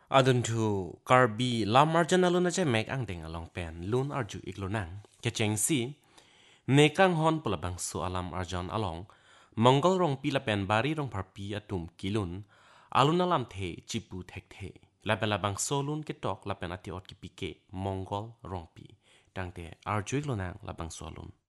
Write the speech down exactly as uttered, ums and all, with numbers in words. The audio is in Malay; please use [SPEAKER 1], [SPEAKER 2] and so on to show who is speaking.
[SPEAKER 1] adun thu karbi lam marjan alun ache mek ang deng along pen lun arju iklonang ke cheng si mekang hon pulabang su alam arjan along mongol rong pi la pen bari rong parpi atum kilun alun alam the chipu thek the la bela bang solun ke tok la pen ati ot ki pike mongol rong pi dang te arju iklonang la bang solun